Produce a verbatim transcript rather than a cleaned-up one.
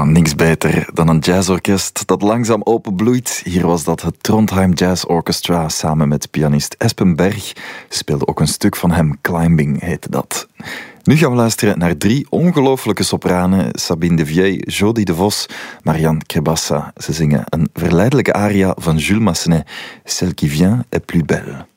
niks beter dan een jazzorkest dat langzaam openbloeit. Hier was dat het Trondheim Jazz Orchestra samen met pianist Espen Berg. Speelde ook een stuk van hem, Climbing heette dat. Nu gaan we luisteren naar drie ongelooflijke sopranen. Sabine de Viey, Jodie de Vos, Marianne Krebassa. Ze zingen een verleidelijke aria van Jules Massenet. Celle qui vient est plus belle.